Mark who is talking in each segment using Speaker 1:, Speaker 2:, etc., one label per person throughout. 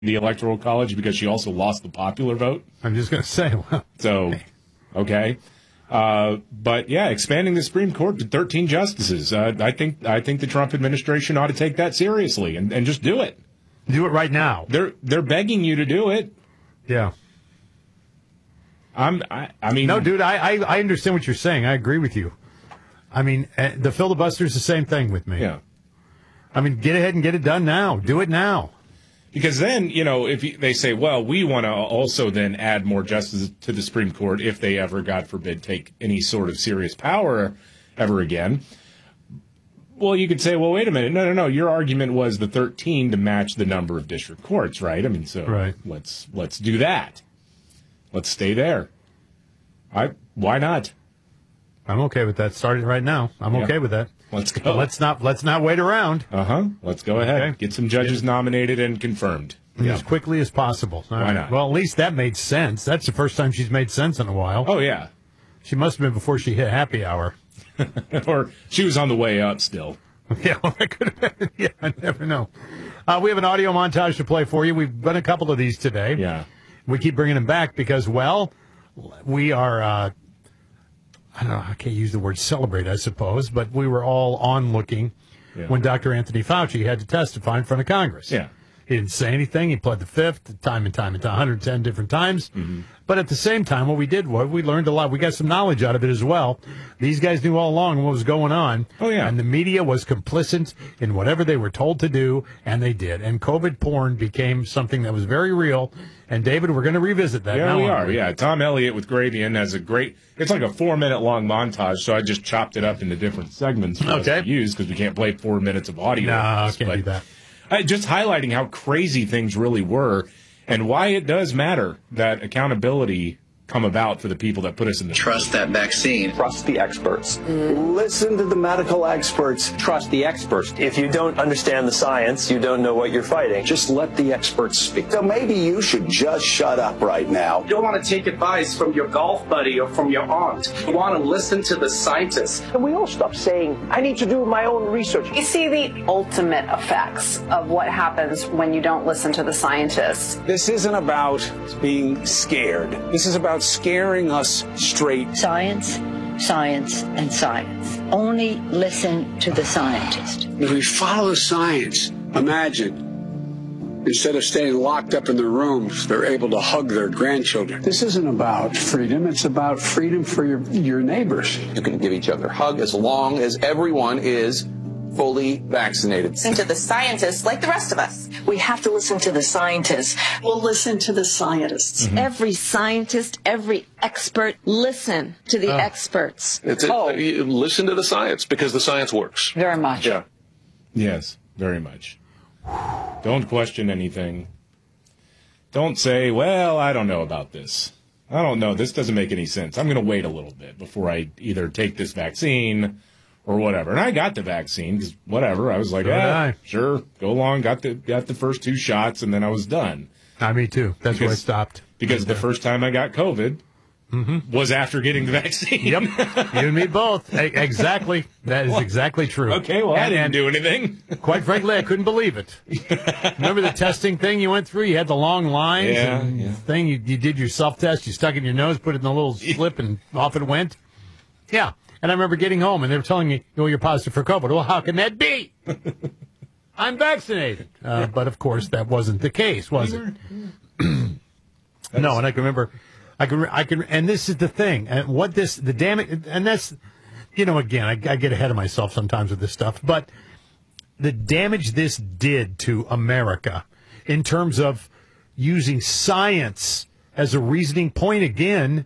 Speaker 1: the Electoral College because she also lost the popular vote.
Speaker 2: I'm just going to say, well.
Speaker 1: So, okay. But yeah, expanding the Supreme Court to 13 justices. I think the Trump administration ought to take that seriously and just do it.
Speaker 2: Do it right now.
Speaker 1: They're begging you to do it.
Speaker 2: Yeah.
Speaker 1: I mean,
Speaker 2: no, dude, I understand what you're saying. I agree with you. I mean, the filibuster's the same thing with me.
Speaker 1: Yeah.
Speaker 2: I mean, get ahead and get it done now. Do it now.
Speaker 1: Because then, if they say, well, we want to also then add more justices to the Supreme Court if they ever, God forbid, take any sort of serious power ever again. Well, you could say, well, wait a minute. No. Your argument was the 13 to match the number of district courts, right? I mean, so
Speaker 2: right.
Speaker 1: Let's do that. Let's stay there. Why not?
Speaker 2: I'm okay with that. Starting right now. I'm okay with that.
Speaker 1: Let's go.
Speaker 2: But let's not wait around.
Speaker 1: Let's go ahead.
Speaker 2: Okay.
Speaker 1: Get some judges nominated and confirmed.
Speaker 2: As quickly as possible.
Speaker 1: Why not?
Speaker 2: Well, at least that made sense. That's the first time she's made sense in a while.
Speaker 1: Oh, yeah.
Speaker 2: She must have been before she hit happy hour.
Speaker 1: Or she was on the way up still.
Speaker 2: Yeah, well, that could have been. Yeah, I never know. We have an audio montage to play for you. We've done a couple of these today.
Speaker 1: Yeah.
Speaker 2: We keep bringing them back because, well, we are, I don't know, I can't use the word celebrate, I suppose, but we were all onlooking when Dr. Anthony Fauci had to testify in front of Congress.
Speaker 1: Yeah.
Speaker 2: He didn't say anything. He pled the fifth time and time 110 different times.
Speaker 1: Mm-hmm.
Speaker 2: But at the same time, what we did was we learned a lot. We got some knowledge out of it as well. These guys knew all along what was going on.
Speaker 1: Oh, yeah.
Speaker 2: And the media was complicit in whatever they were told to do, and they did. And COVID porn became something that was very real. And, David, we're going to revisit that.
Speaker 1: Yeah, we are. Yeah, Tom Elliott with Gradian has a great – it's like a 4-minute long montage, so I just chopped it up into different segments for us to use because we can't play 4 minutes of audio.
Speaker 2: No, I can't do that.
Speaker 1: Just highlighting how crazy things really were and why it does matter that accountability come about for the people that put us in the
Speaker 3: Trust that vaccine.
Speaker 4: Trust the experts. Listen to the medical experts.
Speaker 5: Trust the experts. If you don't understand the science, you don't know what you're fighting.
Speaker 4: Just let the experts speak. So maybe you should just shut up right now.
Speaker 6: You don't want to take advice from your golf buddy or from your aunt. You want to listen to the scientists.
Speaker 5: Can we all stop saying, I need to do my own research?
Speaker 7: You see the ultimate effects of what happens when you don't listen to the scientists.
Speaker 4: This isn't about being scared. This is about scaring us straight.
Speaker 8: Science, science, and science. Only listen to the scientist.
Speaker 9: If we follow the science, imagine, instead of staying locked up in their rooms, they're able to hug their grandchildren. This isn't about freedom. It's about freedom for your neighbors.
Speaker 3: You can give each other a hug as long as everyone is fully vaccinated.
Speaker 10: Listen to the scientists like the rest of us.
Speaker 8: We have to listen to the scientists.
Speaker 11: We'll listen to the scientists.
Speaker 12: Mm-hmm. Every scientist, every expert, listen to the experts.
Speaker 13: Listen to the science because the science works.
Speaker 8: Very much.
Speaker 13: Yeah.
Speaker 1: Yes, very much. Don't question anything. Don't say, well, I don't know about this. I don't know. This doesn't make any sense. I'm going to wait a little bit before I either take this vaccine or whatever. And I got the vaccine because whatever. I was like, sure, go along. Got the first 2 shots, and then I was done.
Speaker 2: Me too. That's where I stopped.
Speaker 1: Because the first time I got COVID was after getting the vaccine.
Speaker 2: Yep. You and me both. Exactly. That is exactly true.
Speaker 1: Okay, well, I didn't do anything.
Speaker 2: Quite frankly, I couldn't believe it. Remember the testing thing you went through? You had the long lines and thing. You did your self-test. You stuck it in your nose, put it in the little slip, and off it went. Yeah. And I remember getting home, and they were telling me, you're positive for COVID. Well, how can that be? I'm vaccinated. But, of course, that wasn't the case, was it? No, and I can remember, and this is the thing, and the damage, and that's, again, I get ahead of myself sometimes with this stuff, but the damage this did to America in terms of using science as a reasoning point again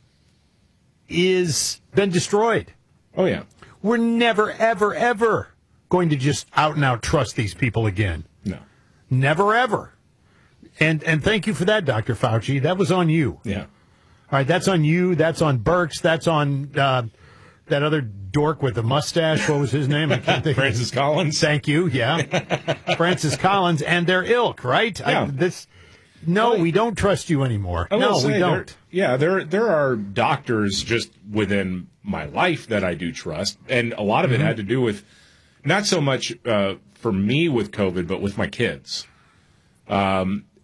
Speaker 2: is been destroyed.
Speaker 1: Oh, yeah.
Speaker 2: We're never, ever, ever going to just out and out trust these people again.
Speaker 1: No.
Speaker 2: Never, ever. And thank you for that, Dr. Fauci. That was on you.
Speaker 1: Yeah.
Speaker 2: All right, that's on you. That's on Birx. That's on that other dork with the mustache. What was his name? I can't think.
Speaker 1: Francis Collins.
Speaker 2: Thank you. Yeah. Francis Collins and their ilk, right?
Speaker 1: Yeah.
Speaker 2: We don't trust you anymore. We don't.
Speaker 1: There are doctors just within my life that I do trust, and a lot of it had to do with not so much for me with COVID, but with my kids.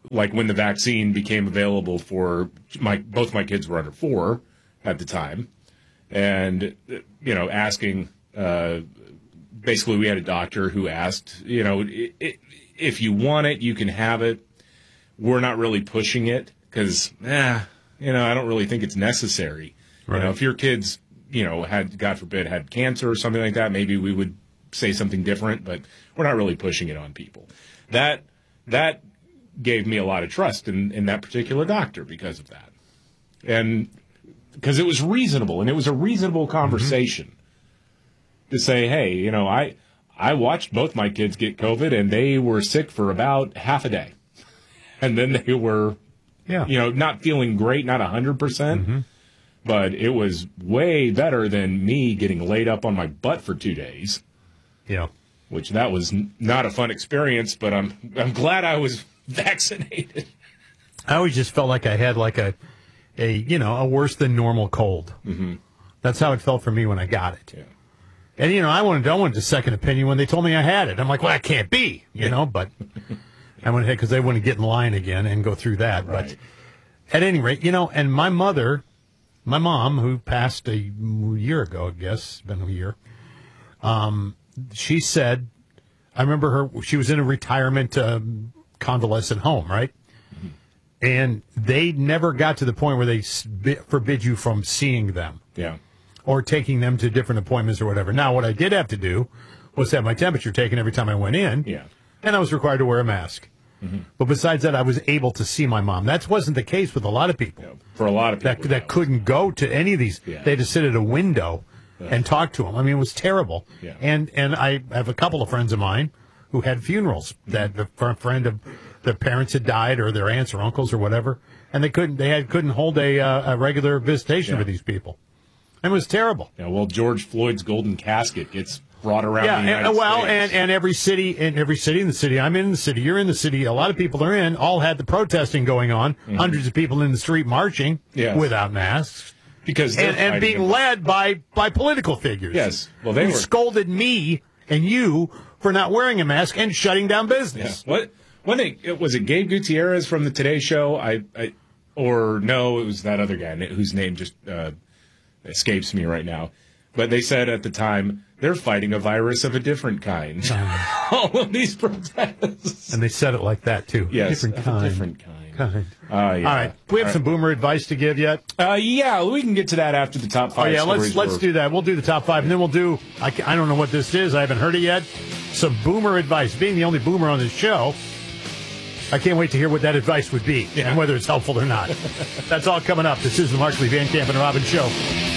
Speaker 1: like when the vaccine became available for both my kids were under 4 at the time, and asking. Basically, we had a doctor who asked, if you want it, you can have it. We're not really pushing it because, I don't really think it's necessary. Right. If your kids, had, God forbid, had cancer or something like that, maybe we would say something different, but we're not really pushing it on people. That gave me a lot of trust in that particular doctor because of that. And because it was reasonable, and it was a reasonable conversation. To say, hey, I watched both my kids get COVID, and they were sick for about half a day. And then they were, not feeling great, not 100%, but it was way better than me getting laid up on my butt for 2 days.
Speaker 2: Yeah.
Speaker 1: Which that was not a fun experience, but I'm glad I was vaccinated.
Speaker 2: I always just felt like I had like a worse than normal cold.
Speaker 1: Mm-hmm.
Speaker 2: That's how it felt for me when I got it.
Speaker 1: Yeah.
Speaker 2: And, I wanted a second opinion when they told me I had it. I'm like, well, that can't be, but I went ahead because they wouldn't get in line again and go through that. Right. But at any rate, and my mom, who passed a year ago, I guess, it's been a year, she said, I remember she was in a retirement convalescent home, right? Mm-hmm. And they never got to the point where they forbid you from seeing them.
Speaker 1: Yeah.
Speaker 2: Or taking them to different appointments or whatever. Now, what I did have to do was have my temperature taken every time I went in.
Speaker 1: Yeah.
Speaker 2: And I was required to wear a mask. Mm-hmm. But besides that, I was able to see my mom. That wasn't the case with a lot of people.
Speaker 1: Yeah, for a lot of people.
Speaker 2: That couldn't go to any of these.
Speaker 1: Yeah.
Speaker 2: They had to sit at a window and talk to them. I mean, it was terrible.
Speaker 1: Yeah.
Speaker 2: And I have a couple of friends of mine who had funerals that the friend of their parents had died or their aunts or uncles or whatever. And they couldn't hold a regular visitation with these people. It was terrible.
Speaker 1: Yeah, well, George Floyd's golden casket gets brought around the United States.
Speaker 2: And every city in the city, I'm in the city, you're in the city, a lot of people are in, all had the protesting going on, hundreds of people in the street marching without masks.
Speaker 1: Because
Speaker 2: and being led by political figures.
Speaker 1: Yes. Well, they
Speaker 2: scolded me and you for not wearing a mask and shutting down business.
Speaker 1: Yeah. Was it Gabe Gutierrez from the Today Show? Or no, it was that other guy whose name just escapes me right now. But they said at the time, they're fighting a virus of a different kind. All of these protests.
Speaker 2: And they said it like that, too.
Speaker 1: Yes,
Speaker 2: different kind.
Speaker 1: Different kind.
Speaker 2: Yeah. All right. Do we have some boomer advice to give yet?
Speaker 1: Yeah, we can get to that after the top 5 stories.
Speaker 2: Let's do that. We'll do the top 5, and then we'll do, I don't know what this is. I haven't heard it yet. Some boomer advice. Being the only boomer on this show, I can't wait to hear what that advice would be and whether it's helpful or not. That's all coming up. This is the Markley, Van Camp, and Robbins Show.